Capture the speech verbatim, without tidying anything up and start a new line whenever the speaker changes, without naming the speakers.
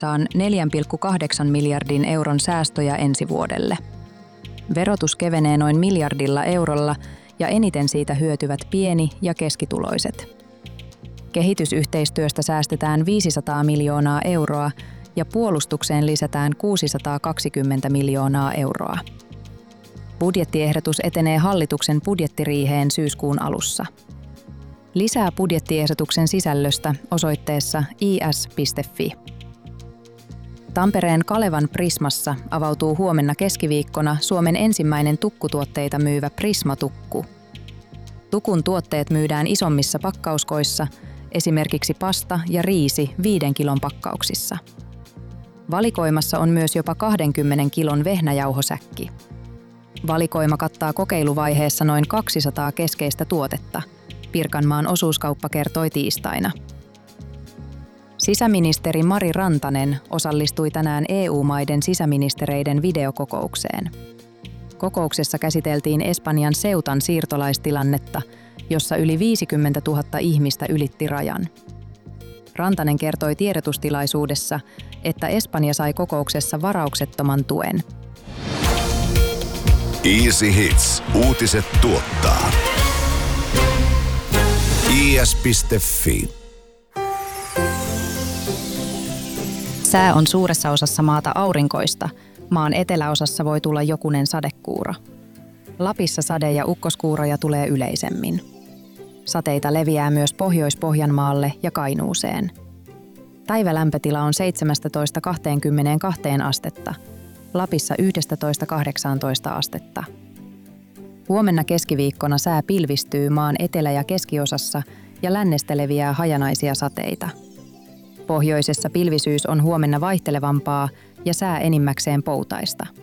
saan neljä pilkku kahdeksan miljardin euron säästöjä ensi vuodelle. Verotus kevenee noin miljardilla eurolla ja eniten siitä hyötyvät pieni- ja keskituloiset. Kehitysyhteistyöstä säästetään viisisataa miljoonaa euroa ja puolustukseen lisätään kuusisataakaksikymmentä miljoonaa euroa. Budjettiehdotus etenee hallituksen budjettiriiheen syyskuun alussa. Lisää budjettiehdotuksen sisällöstä osoitteessa i s piste f i. Tampereen Kalevan Prismassa avautuu huomenna keskiviikkona Suomen ensimmäinen tukkutuotteita myyvä Prisma-tukku. Tukun tuotteet myydään isommissa pakkauskoissa, esimerkiksi pasta ja riisi viiden kilon pakkauksissa. Valikoimassa on myös jopa kaksikymmentä kilon vehnäjauhosäkki. Valikoima kattaa kokeiluvaiheessa noin kaksisataa keskeistä tuotetta, Pirkanmaan osuuskauppa kertoi tiistaina. Sisäministeri Mari Rantanen osallistui tänään E U-maiden sisäministereiden videokokoukseen. Kokouksessa käsiteltiin Espanjan Ceutan siirtolaistilannetta, jossa yli viisikymmentätuhatta ihmistä ylitti rajan. Rantanen kertoi tiedotustilaisuudessa, että Espanja sai kokouksessa varauksettoman tuen.
Easy Hits. Uutiset tuottaa. i s piste f i.
Sää on suuressa osassa maata aurinkoista. Maan eteläosassa voi tulla jokunen sadekuuro. Lapissa sade- ja ukkoskuuroja tulee yleisemmin. Sateita leviää myös Pohjois-Pohjanmaalle ja Kainuuseen. Päivälämpötila on seitsemästätoista kaksikymmentäkaksi astetta. Lapissa yksitoista kahdeksantoista astetta. Huomenna keskiviikkona sää pilvistyy maan etelä- ja keskiosassa ja lännestä leviää hajanaisia sateita. Pohjoisessa pilvisyys on huomenna vaihtelevampaa ja sää enimmäkseen poutaista.